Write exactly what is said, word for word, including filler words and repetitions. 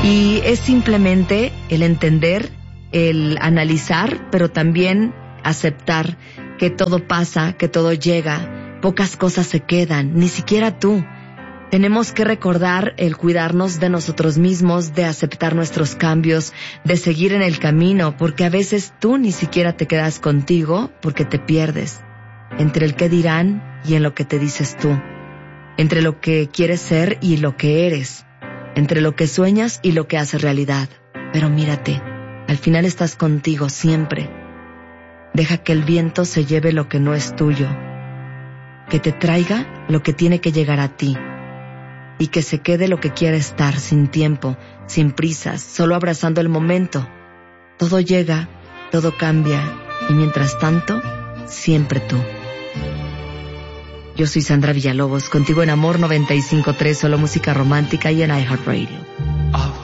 Y es simplemente el entender, el analizar, pero también aceptar que todo pasa, que todo llega, pocas cosas se quedan, ni siquiera tú. Tenemos que recordar el cuidarnos de nosotros mismos, de aceptar nuestros cambios, de seguir en el camino, porque a veces tú ni siquiera te quedas contigo porque te pierdes entre el qué dirán y en lo que te dices tú, entre lo que quieres ser y lo que eres, entre lo que sueñas y lo que haces realidad. Pero mírate, al final estás contigo siempre. Deja que el viento se lleve lo que no es tuyo, que te traiga lo que tiene que llegar a ti, y que se quede lo que quiere estar, sin tiempo, sin prisas, solo abrazando el momento. Todo llega, todo cambia, y mientras tanto, siempre tú. Yo soy Sandra Villalobos, contigo en Amor noventa y cinco punto tres, solo música romántica y en iHeartRadio.